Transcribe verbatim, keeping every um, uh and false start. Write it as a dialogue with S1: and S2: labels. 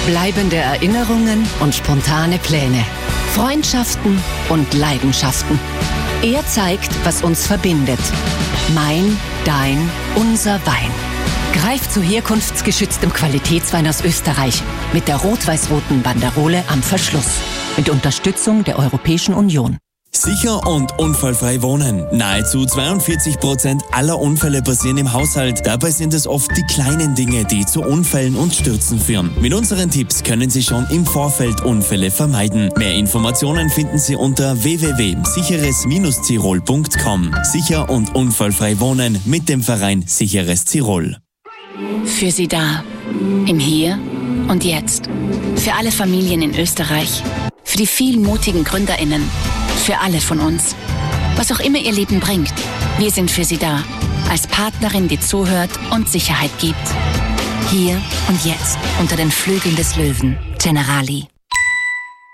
S1: Bleibende Erinnerungen und spontane Pläne. Freundschaften und Leidenschaften. Er zeigt, was uns verbindet. Mein, dein, unser Wein. Greif zu herkunftsgeschütztem Qualitätswein aus Österreich mit der rot-weiß-roten Banderole am Verschluss. Mit Unterstützung der Europäischen Union.
S2: Sicher und unfallfrei wohnen. Nahezu zweiundvierzig Prozent aller Unfälle passieren im Haushalt. Dabei sind es oft die kleinen Dinge, die zu Unfällen und Stürzen führen. Mit unseren Tipps können Sie schon im Vorfeld Unfälle vermeiden. Mehr Informationen finden Sie unter w w w punkt sicheres Bindestrich tirol punkt com. Sicher und unfallfrei wohnen mit dem Verein Sicheres Tirol.
S3: Für Sie da. Im Hier und Jetzt. Für alle Familien in Österreich. Für die vielen mutigen GründerInnen. Für alle von uns. Was auch immer Ihr Leben bringt, wir sind für Sie da. Als Partnerin, die zuhört und Sicherheit gibt. Hier und jetzt unter den Flügeln des Löwen. Generali.